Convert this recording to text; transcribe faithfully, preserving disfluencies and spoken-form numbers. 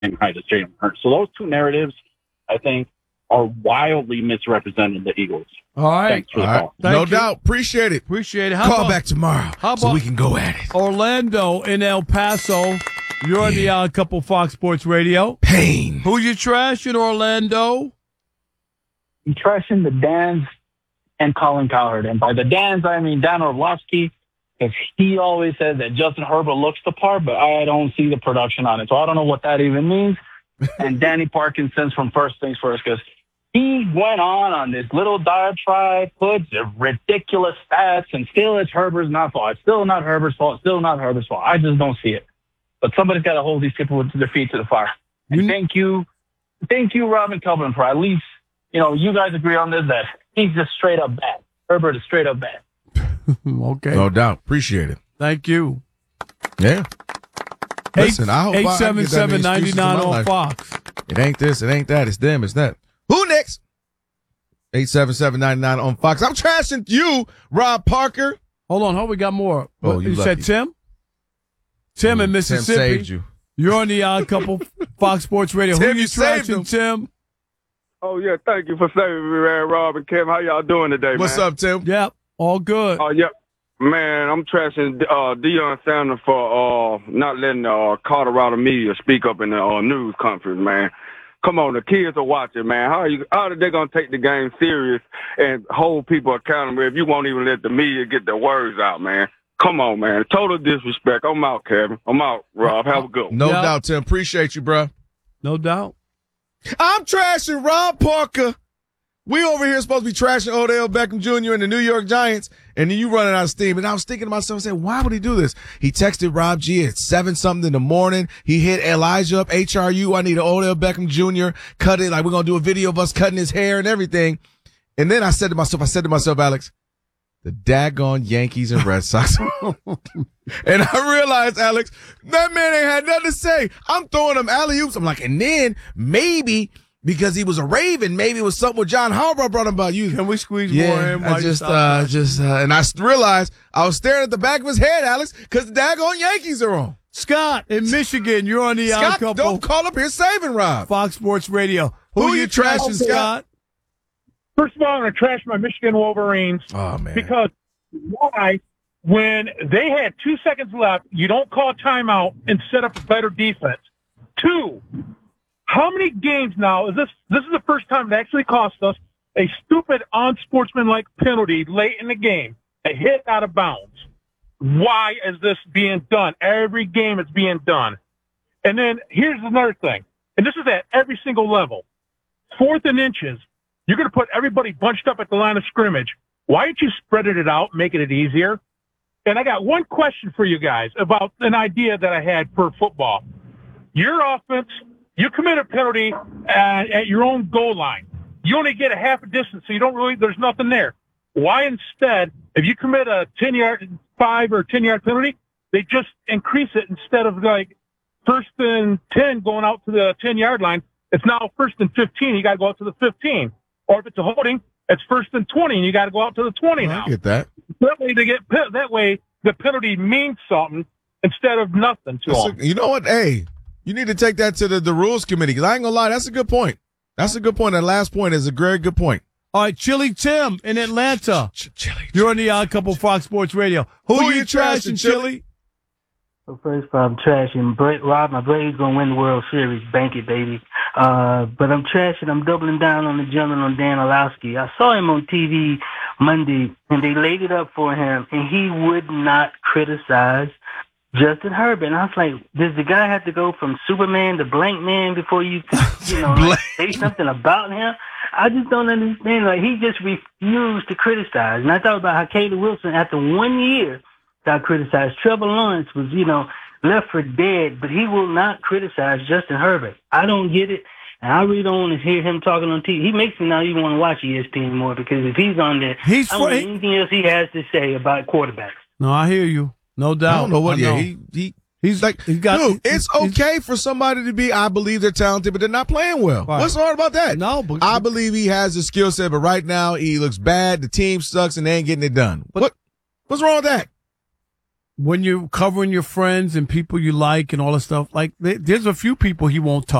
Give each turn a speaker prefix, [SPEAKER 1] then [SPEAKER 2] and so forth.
[SPEAKER 1] height as Jalen Hurts. So those two narratives, I think, are wildly misrepresenting the Eagles.
[SPEAKER 2] All right.
[SPEAKER 1] Thanks for the
[SPEAKER 2] All right.
[SPEAKER 1] call.
[SPEAKER 2] Thank
[SPEAKER 3] no
[SPEAKER 2] you.
[SPEAKER 3] doubt. Appreciate it.
[SPEAKER 2] Appreciate it. How
[SPEAKER 3] Call
[SPEAKER 2] about,
[SPEAKER 3] back tomorrow
[SPEAKER 2] how
[SPEAKER 3] so
[SPEAKER 2] about
[SPEAKER 3] we can go at it.
[SPEAKER 2] Orlando in El Paso. You're on the Odd Couple Fox Sports Radio.
[SPEAKER 3] Pain.
[SPEAKER 2] Who you trash in Orlando?
[SPEAKER 1] I'm trashing the Dans and Colin Cowherd. And by the Dans, I mean Dan Orlovsky, because he always says that Justin Herbert looks the part, but I don't see the production on it. So I don't know what that even means. And Danny Parkinson's from First Things First, because he went on on this little diatribe, put ridiculous stats, and still it's Herbert's not fault. It's still not Herbert's fault. It's still not Herbert's fault. I just don't see it. But somebody's got to hold these people with their feet to the fire. And thank you, thank you, Robin Kelvin, for at least, you know, you guys agree on this, that he's just straight up bad. Herbert is straight up bad.
[SPEAKER 2] Okay.
[SPEAKER 3] No doubt. Appreciate it.
[SPEAKER 2] Thank you.
[SPEAKER 3] Yeah. Listen, I hope I- I
[SPEAKER 2] eight
[SPEAKER 3] get that
[SPEAKER 2] seven seven,
[SPEAKER 3] many
[SPEAKER 2] nine
[SPEAKER 3] excuses in
[SPEAKER 2] nine
[SPEAKER 3] my
[SPEAKER 2] on
[SPEAKER 3] life.
[SPEAKER 2] Fox.
[SPEAKER 3] It ain't this, it ain't that, it's them, it's that. Who next? eight seven seven, nine nine on Fox. I'm trashing you, Rob Parker.
[SPEAKER 2] Hold on, hold. We got more.
[SPEAKER 3] Oh,
[SPEAKER 2] What,
[SPEAKER 3] you
[SPEAKER 2] you
[SPEAKER 3] lucky.
[SPEAKER 2] said Tim? Tim in
[SPEAKER 3] Tim
[SPEAKER 2] Mississippi.
[SPEAKER 3] saved you.
[SPEAKER 2] You're on the Odd Couple Fox Sports Radio.
[SPEAKER 3] Tim,
[SPEAKER 2] Who you
[SPEAKER 3] you saved
[SPEAKER 2] trashing,
[SPEAKER 3] him.
[SPEAKER 2] Tim?
[SPEAKER 4] Oh, yeah, thank you for saving me, man. Rob and Kim, how y'all doing today,
[SPEAKER 3] What's
[SPEAKER 4] man?
[SPEAKER 3] up, Tim?
[SPEAKER 2] Yep, all good.
[SPEAKER 4] Oh, yep. Man, I'm trashing uh, Deion Sanders for uh, not letting uh, Colorado media speak up in the uh, news conference, man. Come on, the kids are watching, man. How are you? How are they gonna take the game serious and hold people accountable if you won't even let the media get their words out, man? Come on, man. Total disrespect. I'm out, Kevin. I'm out, Rob. Have a good one.
[SPEAKER 3] No
[SPEAKER 2] Yeah.
[SPEAKER 3] doubt, Tim. Appreciate you, bro.
[SPEAKER 2] No doubt.
[SPEAKER 3] I'm trashing Rob Parker. We over here supposed to be trashing Odell Beckham Junior and the New York Giants, and then you running out of steam. And I was thinking to myself, saying, why would he do this? He texted Rob G at seven something in the morning. He hit Elijah up, H R U. I need an Odell Beckham Junior Cut it. Like, we're going to do a video of us cutting his hair and everything. And then I said to myself, I said to myself, Alex, the daggone Yankees and Red Sox. And I realized, Alex, that man ain't had nothing to say. I'm throwing him alley-oops. I'm like, and then maybe because he was a Raven, maybe it was something with John Harbaugh brought him about you.
[SPEAKER 2] Can we squeeze
[SPEAKER 3] Yeah,
[SPEAKER 2] more in?
[SPEAKER 3] I
[SPEAKER 2] while you
[SPEAKER 3] just,
[SPEAKER 2] stop
[SPEAKER 3] uh,
[SPEAKER 2] that?
[SPEAKER 3] just, uh, and I realized I was staring at the back of his head, Alex, because the daggone Yankees are on.
[SPEAKER 2] Scott in Michigan, you're on the Odd
[SPEAKER 3] Scott,
[SPEAKER 2] Couple
[SPEAKER 3] don't call up here saving Rob.
[SPEAKER 2] Fox Sports Radio. Who,
[SPEAKER 3] Who
[SPEAKER 2] you
[SPEAKER 3] you
[SPEAKER 2] trashing,
[SPEAKER 3] trashing,
[SPEAKER 2] Scott?
[SPEAKER 5] First of all, I'm going to trash my Michigan Wolverines
[SPEAKER 3] Oh, man.
[SPEAKER 5] because why? When they had two seconds left, you don't call timeout and set up a better defense. Two, how many games now is this? This is the first time it actually cost us a stupid unsportsmanlike penalty late in the game, a hit out of bounds. Why is this being done? Every game it's being done. And then here's another thing, and this is at every single level. Fourth and inches, you're going to put everybody bunched up at the line of scrimmage. Why aren't you spreading it out, making it easier? And I got one question for you guys about an idea that I had for football. Your offense, you commit a penalty at, at your own goal line. You only get a half a distance, so you don't really, there's nothing there. Why instead, if you commit a ten-yard, five or ten-yard penalty, they just increase it instead of like first and ten going out to the ten-yard line. It's now first and fifteen. You got to go out to the fifteen. Or if it's a holding, it's first and twenty, and you got to go out to the twenty now.
[SPEAKER 3] I get that.
[SPEAKER 5] That way, to get that way, the penalty means something instead of nothing to
[SPEAKER 3] That's
[SPEAKER 5] them.
[SPEAKER 3] a- you know what? Hey, you need to take that to the, the rules committee. Cause I ain't gonna lie, that's a good point. That's a good point. That last point is a very good point.
[SPEAKER 2] All right, Chili Tim in Atlanta.
[SPEAKER 3] Ch- Chili.
[SPEAKER 2] You're on the Odd Couple Fox Sports Radio. Who,
[SPEAKER 3] Who
[SPEAKER 2] you
[SPEAKER 3] you trashing,
[SPEAKER 2] trashing,
[SPEAKER 3] Chili?
[SPEAKER 2] Chili?
[SPEAKER 6] So first of all, I'm trashing Bra- Rob. My Braves gonna win the World Series. Bank it, baby. Uh, but I'm trashing. I'm doubling down on the gentleman on Dan Orlovsky. I saw him on T V Monday, and they laid it up for him, and he would not criticize Justin Herbert. And I was like, does the guy have to go from Superman to Blank Man before you, you know, like, say something about him? I just don't understand. Like, he just refused to criticize. And I thought about how Caleb Wilson, after one year, got criticized. Trevor Lawrence was, you know, left for dead, but he will not criticize Justin Herbert. I don't get it. And I really don't want to hear him talking on T V. He makes me not even want to watch E S P N anymore because if he's on there,
[SPEAKER 2] He's
[SPEAKER 6] I don't know
[SPEAKER 2] fr-
[SPEAKER 6] anything else he has to say about quarterbacks.
[SPEAKER 2] No, I hear you. No doubt.
[SPEAKER 3] I don't know what.
[SPEAKER 2] I
[SPEAKER 3] Yeah,
[SPEAKER 2] know.
[SPEAKER 3] he he.
[SPEAKER 2] he's
[SPEAKER 3] Like,
[SPEAKER 2] he got,
[SPEAKER 3] dude, it's
[SPEAKER 2] he's-
[SPEAKER 3] okay for somebody to be, I believe they're talented, but they're not playing well.
[SPEAKER 2] Right.
[SPEAKER 3] What's hard about that?
[SPEAKER 2] No, but
[SPEAKER 3] I believe he has the skill set, but right now he looks bad. The team sucks and they ain't getting it done.
[SPEAKER 2] But-
[SPEAKER 3] what? What's wrong with that?
[SPEAKER 2] when you're covering your friends and people you like and all that stuff, like there- there's a few people he won't touch.